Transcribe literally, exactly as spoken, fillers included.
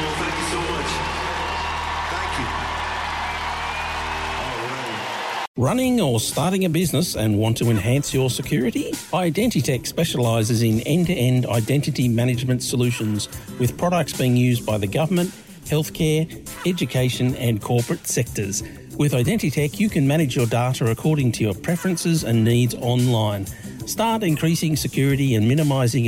Well, thank you so much. Thank you. Running or starting a business and want to enhance your security? Identitech specialises in end-to-end identity management solutions with products being used by the government, healthcare, education and corporate sectors. With Identitech, you can manage your data according to your preferences and needs online. Start increasing security and minimising